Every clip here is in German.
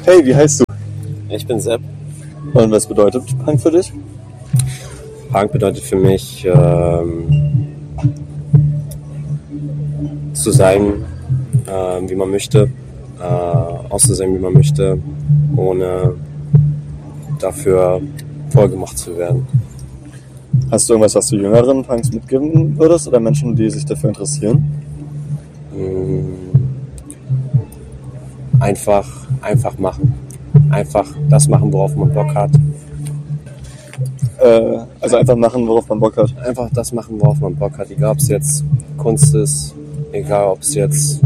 Hey, wie heißt du? Ich bin Sepp. Und was bedeutet Punk für dich? Punk bedeutet für mich, zu sein, wie man möchte, auszusehen, wie man möchte, ohne dafür vorgemacht zu werden. Hast du irgendwas, was du jüngeren Punks mitgeben würdest oder Menschen, die sich dafür interessieren? Einfach machen. Einfach das machen, worauf man Bock hat. Also einfach machen, worauf man Bock hat. Einfach das machen, worauf man Bock hat. Egal, ob es jetzt Kunst ist, egal, ob es jetzt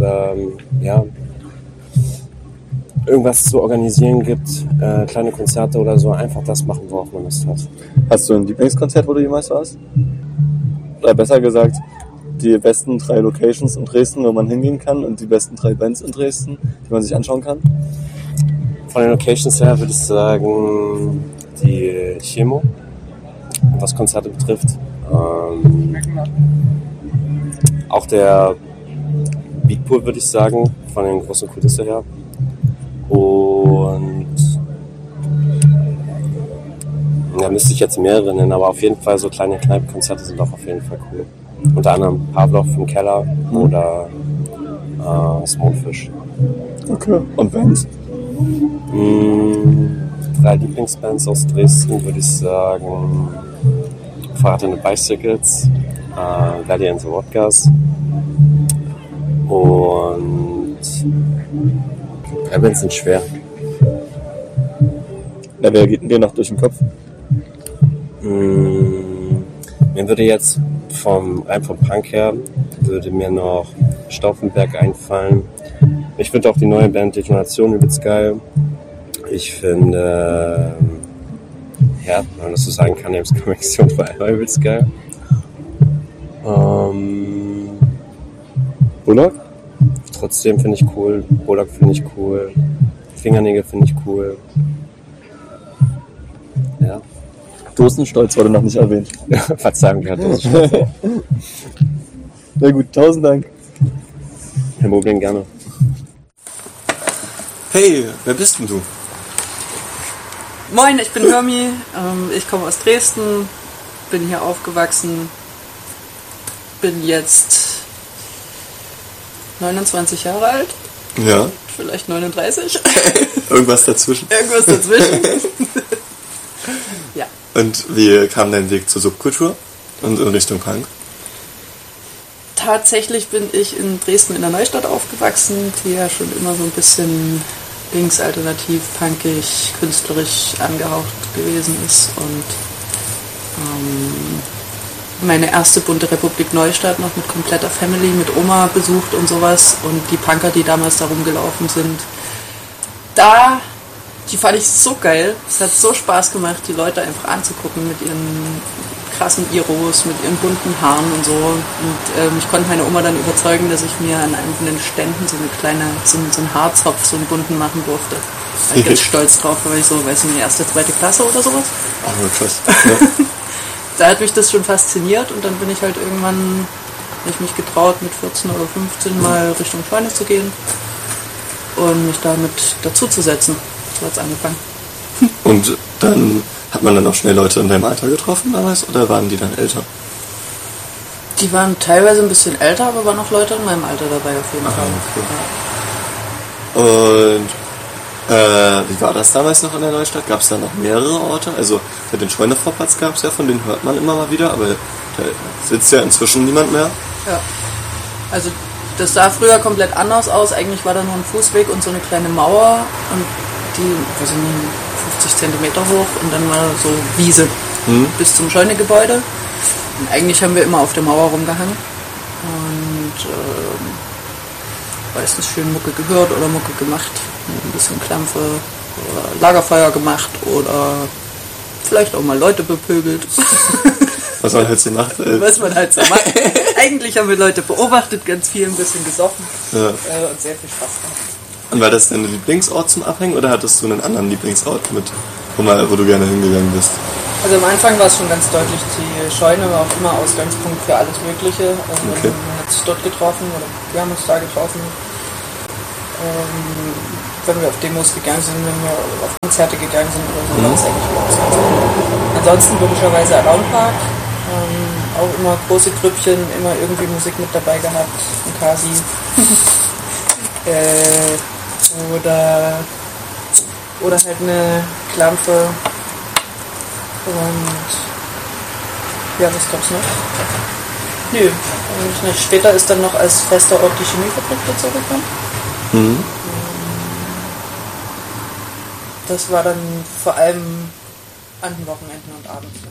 irgendwas zu organisieren gibt, kleine Konzerte oder so. Einfach das machen, worauf man Lust hat. Hast du ein Lieblingskonzert, wo du jemals warst? Oder besser gesagt, die besten 3 Locations in Dresden, wo man hingehen kann und die besten 3 Bands in Dresden, die man sich anschauen kann? Von den Locations her würde ich sagen, die Chemo, was Konzerte betrifft. Auch der Beatpool, würde ich sagen, von den großen Kulisse her. Und da müsste ich jetzt mehrere nennen, aber auf jeden Fall so kleine Kneipenkonzerte sind auch auf jeden Fall cool. Unter anderem Pavlov im Keller oder Smokefish. Okay. Und Bands? 3 Lieblingsbands aus Dresden würde ich sagen: Fahrrad and the Bicycles, Valley and the Wodkas und 3 Bands sind schwer. Na, wer geht denn dir noch durch den Kopf? Mir würde jetzt rein vom Punk her, würde mir noch Stauffenberg einfallen. Ich finde auch die neue Band Detonation übelst geil. Ich finde, wenn man das so sagen kann, James Connection war übelst geil. Bullock? Trotzdem finde ich cool. Bullock finde ich cool. Fingernägel finde ich cool. Ja. Dosenstolz wurde noch nicht erwähnt. Verzeihung, Herr Dosenstolz. Na gut, 1000 Dank. Kein Problem, gerne. Hey, wer bist denn du? Moin, ich bin Hörmi, ich komme aus Dresden, bin hier aufgewachsen, bin jetzt 29 Jahre alt, Ja. vielleicht 39. Irgendwas dazwischen. Irgendwas dazwischen. Ja. Und wie kam dein Weg zur Subkultur und in Richtung Punk? Tatsächlich bin ich in Dresden in der Neustadt aufgewachsen, die ja schon immer so ein bisschen linksalternativ, punkig, künstlerisch angehaucht gewesen ist. Und meine erste bunte Republik Neustadt noch mit kompletter Family, mit Oma besucht und sowas. Und die Punker, die damals da rumgelaufen sind, die fand ich so geil. Es hat so Spaß gemacht, die Leute einfach anzugucken mit ihren krassen Iros, mit ihren bunten Haaren und so. Und ich konnte meine Oma dann überzeugen, dass ich mir an einem von den Ständen so einen Haarzopf, so einen bunten machen durfte. Da war ich ganz stolz drauf, weil ich so, weiß nicht, erste, zweite Klasse oder sowas. Oh, krass. Ja. Da hat mich das schon fasziniert und dann bin ich halt irgendwann, habe ich mich getraut, mit 14 oder 15 mal Richtung Scheune zu gehen und mich damit dazu zu setzen. So hat es angefangen. Und dann hat man dann auch schnell Leute in deinem Alter getroffen damals oder waren die dann älter? Die waren teilweise ein bisschen älter, aber waren auch Leute in meinem Alter dabei auf jeden Fall. Okay. Und wie war das damals noch in der Neustadt? Gab es da noch mehrere Orte? Also den Scheunevorplatz gab es ja, von denen hört man immer mal wieder, aber da sitzt ja inzwischen niemand mehr. Ja, also das sah früher komplett anders aus. Eigentlich war da nur ein Fußweg und so eine kleine Mauer und die, weiß ich nicht, 50 Zentimeter hoch und dann war so Wiese bis zum Scheunegebäude. Und eigentlich haben wir immer auf der Mauer rumgehangen und meistens schön Mucke gehört oder Mucke gemacht, ein bisschen Klampfe oder Lagerfeuer gemacht oder vielleicht auch mal Leute bepöbelt. Was man halt so macht. Was man halt so macht. Eigentlich haben wir Leute beobachtet, ganz viel, ein bisschen gesoffen und sehr viel Spaß gemacht. Und war das dein Lieblingsort zum Abhängen oder hattest du einen anderen Lieblingsort mit, wo du gerne hingegangen bist? Also am Anfang war es schon ganz deutlich, die Scheune war auch immer Ausgangspunkt für alles Mögliche. Also man hat sich dort getroffen oder wir haben uns da getroffen. wenn wir auf Demos gegangen sind, wenn wir auf Konzerte gegangen sind oder so, war das eigentlich überhaupt so. Ansonsten logischerweise Around-Park, auch immer große Grüppchen, immer irgendwie Musik mit dabei gehabt, ein Kasi. Oder halt eine Klampe. Und ja, was gab's noch? Nö, eigentlich nicht. Später ist dann noch als fester Ort die Chemiefabrik dazugekommen. Mhm. Das war dann vor allem an den Wochenenden und abends.